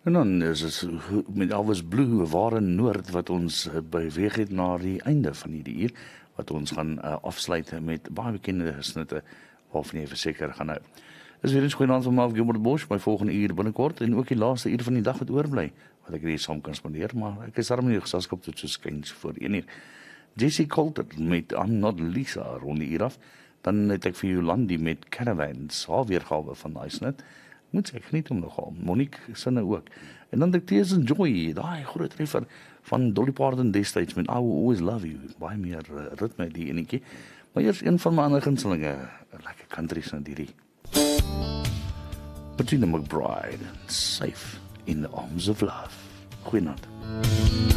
En dan is het met Elvis Blue, ware noord, wat ons beweeg het na die einde van hierdie uur, wat ons gaan afsluit met baie bekende snitte, waarvan jy verseker gaan hou. Is weer eens goeienaand van Marv Gilbert Bosch, my volgende uur binnekort, en ook die laaste uur van die dag wat oorbly, wat ek hier saam kan spandeer, maar ek is daarom in die geselskap tot so skuins voor 1 uur. Jessie Coulter met I'm Not Lisa rond die uur af, dan het ek vir Jolandi met Caravans, haar weergawe van die snit, moet sê, ek geniet hom nogal, Monique sinne ook. En dan het Tears and Joy, daai groot treffer van Dolly Parton destyds met I Will Always Love You, baie meer ritme die enetjie. Maar eers een van my ander gunstelinge, lekker country sin hierdie. Bettina McBride, Safe in the Arms of Love. Goeienaand.